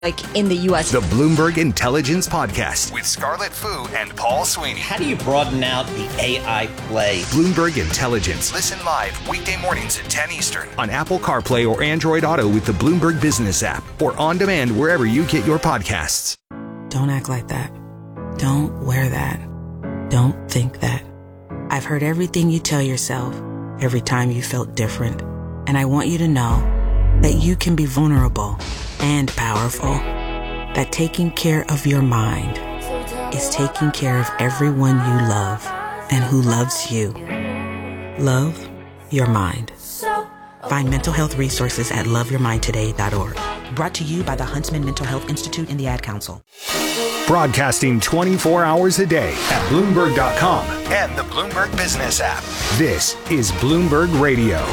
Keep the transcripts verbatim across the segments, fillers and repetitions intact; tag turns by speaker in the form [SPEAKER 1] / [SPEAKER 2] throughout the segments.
[SPEAKER 1] like in the U S
[SPEAKER 2] The Bloomberg Intelligence Podcast with Scarlett Fu and Paul Sweeney.
[SPEAKER 3] How do you broaden out the A I play?
[SPEAKER 2] Bloomberg Intelligence. Listen live weekday mornings at ten Eastern on Apple CarPlay or Android Auto with the Bloomberg Business app or on demand wherever you get your podcasts.
[SPEAKER 4] Don't act like that. Don't wear that. Don't think that. I've heard everything you tell yourself every time you felt different. And I want you to know that you can be vulnerable and powerful. That taking care of your mind is taking care of everyone you love and who loves you. Love your mind. Find mental health resources at love your mind today dot org. Brought to you by the Huntsman Mental Health Institute and the Ad Council.
[SPEAKER 2] Broadcasting twenty-four hours a day at Bloomberg dot com and the Bloomberg Business app. This is Bloomberg Radio.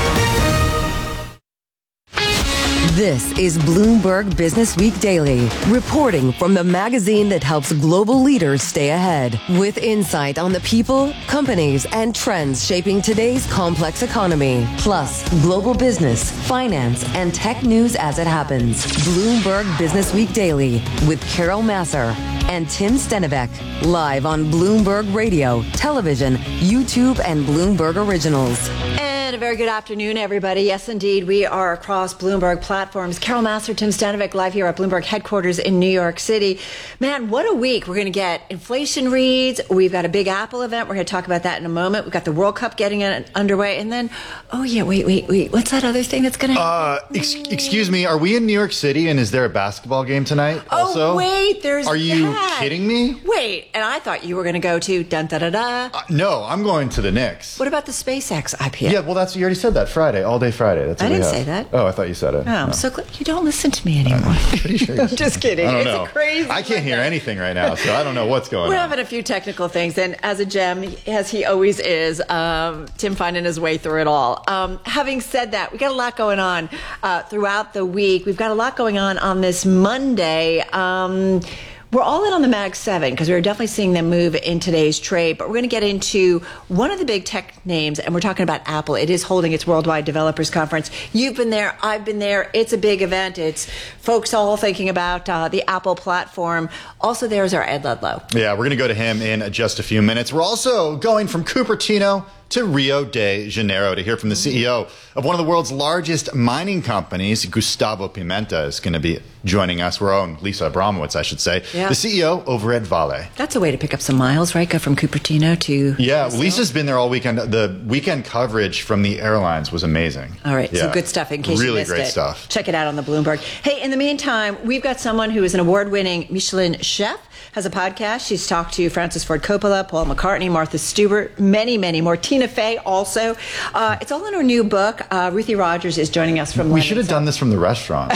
[SPEAKER 5] This is Bloomberg Business Week Daily, reporting from the magazine that helps global leaders stay ahead, with insight on the people, companies, and trends shaping today's complex economy, plus global business, finance, and tech news as it happens. Bloomberg Business Week Daily with Carol Massar and Tim Stenivek, live on Bloomberg Radio, television, YouTube, and Bloomberg Originals.
[SPEAKER 1] And a very good afternoon, everybody. Yes, indeed, we are across Bloomberg platforms. Carol Massar, Tim Stenivek, live here at Bloomberg headquarters in New York City. Man, what a week. We're going to get inflation reads. We've got a big Apple event. We're going to talk about that in a moment. We've got the World Cup getting underway. And then, oh, yeah, wait, wait, wait. What's that other thing that's going to
[SPEAKER 6] Uh, ex- excuse me. Are we in New York City and is there a basketball game tonight also?
[SPEAKER 1] Oh, wait, there's
[SPEAKER 6] Are you
[SPEAKER 1] that.
[SPEAKER 6] kidding me?
[SPEAKER 1] Wait, and I thought you were going to go to dun da da da.
[SPEAKER 6] Uh, no, I'm going to the Knicks.
[SPEAKER 1] What about the SpaceX I P O?
[SPEAKER 6] Yeah, well, that's you already said that Friday, all day Friday. That's what
[SPEAKER 1] I
[SPEAKER 6] we
[SPEAKER 1] didn't
[SPEAKER 6] have.
[SPEAKER 1] say that.
[SPEAKER 6] Oh, I thought you said it.
[SPEAKER 1] Oh, I'm
[SPEAKER 6] No.
[SPEAKER 1] so glad you don't listen to me anymore.
[SPEAKER 6] I'm pretty sure.
[SPEAKER 1] I'm just kidding.
[SPEAKER 6] I don't
[SPEAKER 1] it's
[SPEAKER 6] know.
[SPEAKER 1] a crazy.
[SPEAKER 6] I can't hear anything right now, so I don't know what's going
[SPEAKER 1] We're
[SPEAKER 6] on.
[SPEAKER 1] having a few technical things, and as a gem, as he always is, um, Tim finding his way through it all. Um, having said that, we got a lot going on uh, throughout the week. We've got a lot going on on this Monday. Um, We're all in on the Mag seven because we're definitely seeing them move in today's trade. But we're going to get into one of the big tech names, and we're talking about Apple. It is holding its Worldwide Developers Conference. You've been there. I've been there. It's a big event. It's folks all thinking about uh, the Apple platform. Also, there's our Ed Ludlow.
[SPEAKER 6] Yeah, we're going to go to him in just a few minutes. We're also going from Cupertino to Rio de Janeiro to hear from the C E O of one of the world's largest mining companies. Gustavo Pimenta is going to be joining us. Our own Lisa Abramowitz, I should say.
[SPEAKER 1] Yeah.
[SPEAKER 6] The C E O over at Vale.
[SPEAKER 1] That's a way to pick up some miles, right? Go from Cupertino to...
[SPEAKER 6] Yeah, well, Lisa's been there all weekend. The weekend coverage from the airlines was amazing.
[SPEAKER 1] All right,
[SPEAKER 6] yeah.
[SPEAKER 1] so good stuff in case
[SPEAKER 6] really
[SPEAKER 1] you missed it.
[SPEAKER 6] Really great stuff.
[SPEAKER 1] Check it out on the Bloomberg. Hey, in the meantime, we've got someone who is an award-winning Michelin chef, has a podcast. She's talked to Francis Ford Coppola, Paul McCartney, Martha Stewart, many, many more. Tina Fey also. Uh, it's all in her new book. Uh, Ruthie Rogers is joining us from
[SPEAKER 6] We
[SPEAKER 1] London.
[SPEAKER 6] should have done this from the restaurant.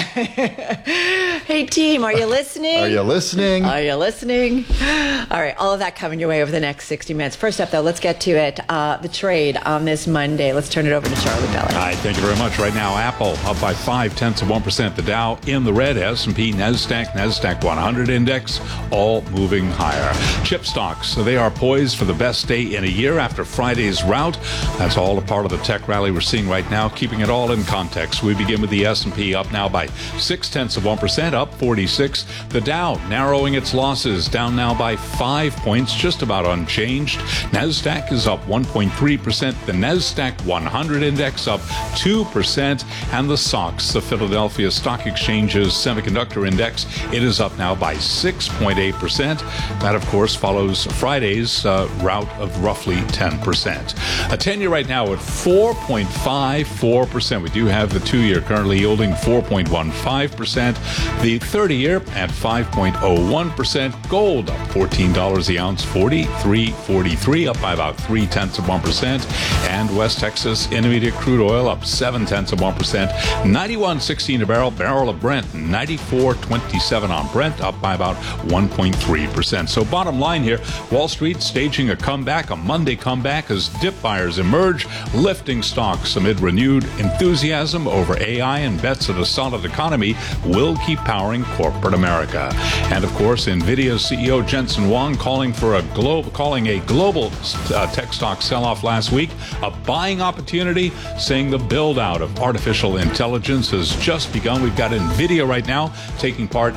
[SPEAKER 1] Hey, team, are you listening?
[SPEAKER 6] Are you listening?
[SPEAKER 1] Are you listening? All right, all of that coming your way over the next sixty minutes. First up, though, let's get to it. Uh, the trade on this Monday. Let's turn it over to Charlie Pellet.
[SPEAKER 7] Hi, thank you very much. Right now, Apple up by five tenths of one percent. The Dow in the red. S and P, Nasdaq, Nasdaq one hundred index, all moving higher. Chip stocks, so they are poised for the best day in a year after Friday's rout. That's all a part of the tech rally we're seeing right now. Keeping it all in context, we begin with the S and P up now by six tenths of one percent, up forty-six. The Dow narrowing its losses, down now by five points, just about unchanged. Nasdaq is up one point three percent. The Nasdaq one hundred index up two percent. And the S O X, the Philadelphia Stock Exchange's semiconductor index, it is up now by six point eight percent. That, of course, follows Friday's uh, rout of roughly ten percent. A ten-year right now at four point five four percent. We do have the two-year currently yielding four point one five percent. The thirty-year at five point oh one percent. Gold up fourteen dollars the ounce, forty-three forty-three, up by about three tenths of one percent. And West Texas Intermediate crude oil up seven tenths of one percent. ninety-one sixteen a barrel. Barrel of Brent, ninety-four twenty-seven on Brent, up by about one point three percent. So bottom line here, Wall Street staging a comeback, a Monday comeback, as chip buyers emerge, lifting stocks amid renewed enthusiasm over A I, and bets that a solid economy will keep powering corporate America. And of course, NVIDIA C E O Jensen Huang calling for a global, calling a global uh, tech stock sell-off last week a buying opportunity, saying the build-out of artificial intelligence has just begun. We've got NVIDIA right now taking part